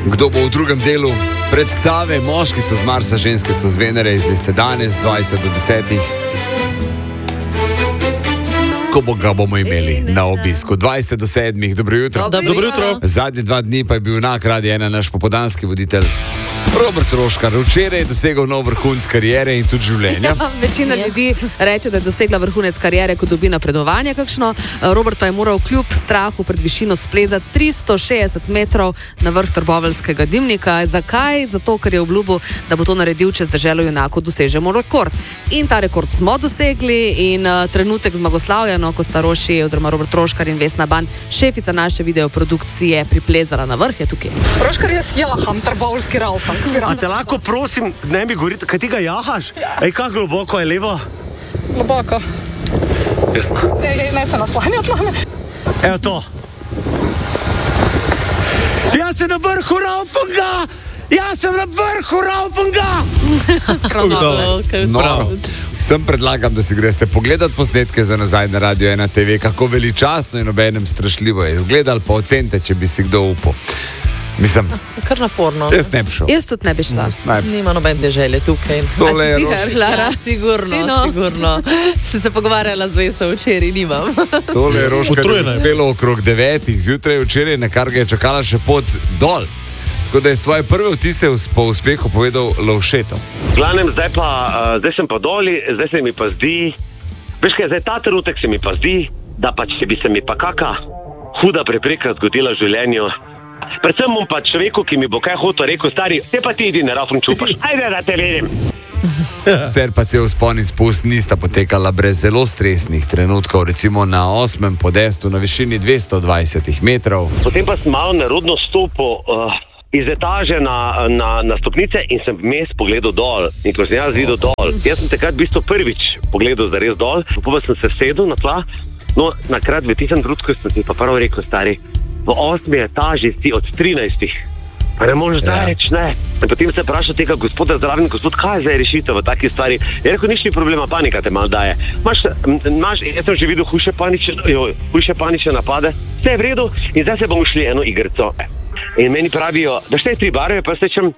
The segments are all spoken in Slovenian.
Kdo bo v drugem delu predstave? Moški so z Marsa, ženske so z Venere. Izveste danes 20 do 10. Ko ga bomo imeli na obisku 20 do 7. Dobro jutro. Dobro jutro. Zadnji 2 dni pa je bil na Radiu 1 naš popoldanski voditelj Robert Roškar. Včeraj je dosegel nov vrhunec kariere in tudi življenja. Večina ljudi reče, da je dosegla vrhunec kariere, ko dobi napredovanje kakšno. Robert pa je moral kljub strahu pred višino splezati 360 metrov na vrh trboveljskega dimnika. Zakaj? Zato, ker je obljubil, da bo to naredil, če z deželo junakov dosežemo rekord. In ta rekord smo dosegli in trenutek zmagoslavja, ko sta Roši oziroma Robert Roškar in Vesna Ban, šefica naše videoprodukcije, priplezala na vrh, je tukaj. Roškar, jaz jaham trboveljski raufan. A te lahko prosim, ne mi govoriti, kaj ti ga jahaš? Ej, kako globoko je levo? Globoko. Jasno. Ne se naslanjati na me. Evo to. Jaz sem na vrhu raufanga! Jaz sem na vrhu raufanga! No, vsem predlagam, da si greste pogledati posnetke za nazaj na Radio 1 TV, kako veličastno in obenem strašljivo je izgledal, pa ocenite, če bi si kdo upal. Mislim, kar naporno. Jaz ne bi šel. Jaz tudi ne bi šla. Nima nobene želje tukaj. Tole je Roškar. Ja, sigurno. Se pogovarjala z Veso včeraj, nimam. Tole je Roškar uspelo okrog 9. zjutraj včeraj, na kar ga je čakala še pot dol. Tako da je svoje prve vtise po uspehu povedal Lovšetov. V glavnem, zdaj sem pa doli, zdaj se mi pa zdi, veš kaj, zdaj ta trenutek se mi pa zdi, da pa če bi se mi pa kaka huda prepreka zgodila v življenju, predvsem bom pa človeku, ki mi bo kaj hotel rekel, stari, te pa ti idi na rafon čupaš, ajde da te vidim. Sicer pa cel vzpon in spust nista potekala brez zelo stresnih trenutkov, recimo na 8. podestu na višini 220 metrov. Potem pa sem malo nerodno stopil iz etaže na stopnice in sem vmes pogledal dol. In ko sem jaz videl dol, jaz sem takrat v bistvu prvič pogledal zares dol, pa sem se sedel na tla, no nakrat v tistem trenutku sem ti pa prvo rekel, stari, v 8. etaži si od 13. Pa ne možeš reči, ne. In potem se vprašal tega gospoda zraven, gospod, kaj je zdaj rešitev v taki stvari? Je rekel, nič ni problema, panika te malo daje. Jaz sem že videl hujše panične napade, vse je v redu in zdaj se bomo šli eno igrico. In meni pravijo, da šte 3 barve, pa sečem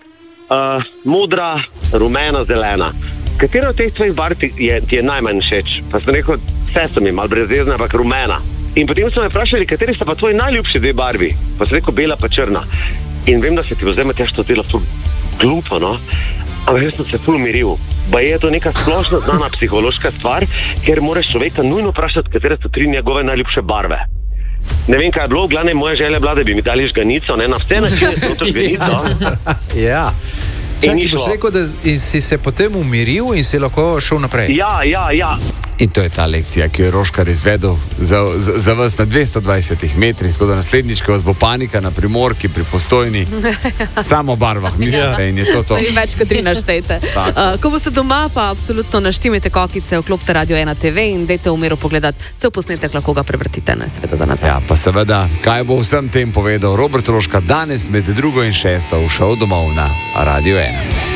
modra, rumena, zelena. Katera od teh tvojih barv ti je najmanj všeč? Pa sem rekel, vse so mi malo brezvezne, ampak rumena. In potem so me vprašali, kateri sta pa tvoji najljubši 2 barvi? Pa sem rekel, bela pa črna. In vem, da se ti bo zdaj Matjaž to delo ful glupo, no? Ampak jaz sem se ful umiril. Ba je to neka splošno znana psihološka stvar, ker moraš človeka nujno vprašati, katere so 3 njegove najljubše barve. Ne vem, kaj je bilo, glavne moje želje bila, da bi mi dali žganico, ne, na vse načine smo to žganico. Ja. Čakaj, boš rekel, da si se potem umiril in si lahko šel naprej. Ja. In to je ta lekcija, ki jo je Roškar izvedel za vas na 220 metrih, tako da naslednjič, ko vas bo panika na Primorki, pri Postojni, samo o barvah mislite in je to. Več kot 3 naštejte. Ko boste doma, pa absolutno naštimite kokice, vklopite Radio 1 TV in dejte v miru pogledati cel posnetek, lahko ga prevrtite, ne, seveda za nazaj. Ja, pa seveda, kaj bo vsem tem povedal Robert Roškar danes med 2. in 6. v šov domov na Radio 1.